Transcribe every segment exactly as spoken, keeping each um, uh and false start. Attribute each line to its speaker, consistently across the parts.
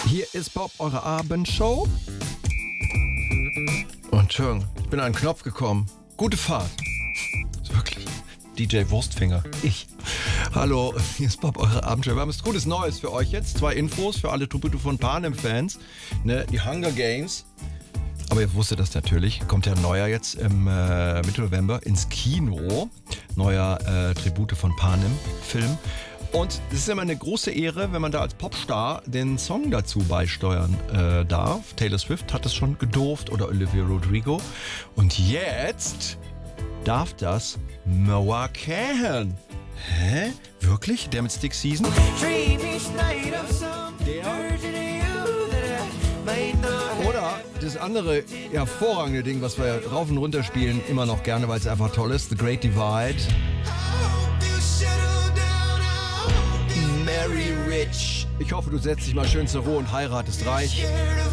Speaker 1: Hier ist Bob, eure Abendshow. Und Entschuldigung, ich bin an einen Knopf gekommen. Gute Fahrt. Ist wirklich. D J Wurstfinger. Ich. Hallo, hier ist Bob, eure Abendshow. Wir haben was Gutes Neues für euch jetzt. Zwei Infos für alle Tribute von Panem-Fans. Ne, die Hunger Games. Aber ihr wusstet das natürlich. Kommt ja ein neuer jetzt im äh, Mitte November ins Kino. Neuer äh, Tribute von Panem-Film. Und es ist immer eine große Ehre, wenn man da als Popstar den Song dazu beisteuern äh, darf. Taylor Swift hat das schon gedurft oder Olivia Rodrigo. Und jetzt darf das Noah Kahan. Hä? Wirklich? Der mit Stick Season? Der? Oder das andere hervorragende Ding, was wir rauf und runter spielen, immer noch gerne, weil es einfach toll ist. The Great Divide. Mary Rich. Ich hoffe, du setzt dich mal schön zur Ruhe und heiratest reich.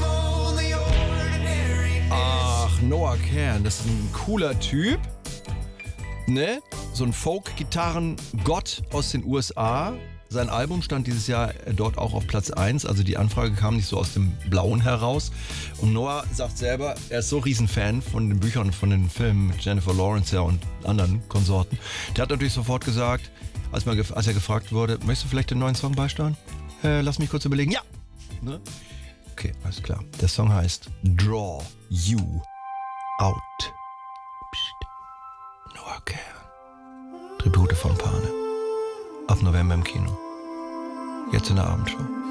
Speaker 1: Ach, Noah Kahan, das ist ein cooler Typ. Ne? So ein Folk-Gitarren-Gott aus den U S A. Sein Album stand dieses Jahr dort auch auf Platz eins. Also die Anfrage kam nicht so aus dem Blauen heraus. Und Noah sagt selber, er ist so Riesenfan von den Büchern und von den Filmen mit Jennifer Lawrence ja, und anderen Konsorten. Der hat natürlich sofort gesagt, als, man, als er gefragt wurde, möchtest du vielleicht den neuen Song beisteuern? Äh, lass mich kurz überlegen. Ja! Ne? Okay, alles klar. Der Song heißt Draw You Out. Psst. Noah Kahan. Tribute von Panem. Ab November im Kino. Jetzt in der Abendshow.